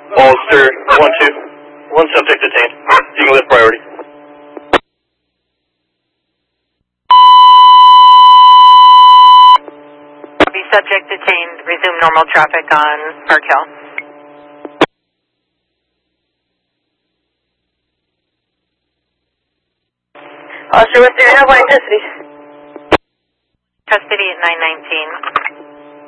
Ulster 1-2. One subject detained. You can lift priority. Copy, subject detained. Resume normal traffic on Park Hill. Ulster, what's your Hawaii custody? Custody at 919.